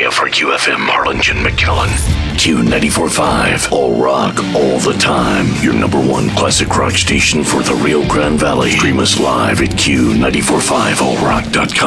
area for QFM Harlingen McKinley. Q94.5, all rock, all the time. Your number one classic rock station for the Rio Grande Valley. Stream us live at Q945allrock.com.